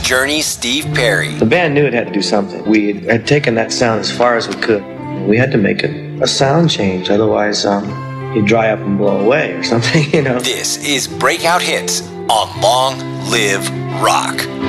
Journey's Steve Perry. The band knew it had to do something. We had taken that sound as far as we could. We had to make it a sound change, otherwise he'd dry up and blow away or something, you know. This is Breakout Hits on Long Live Rock.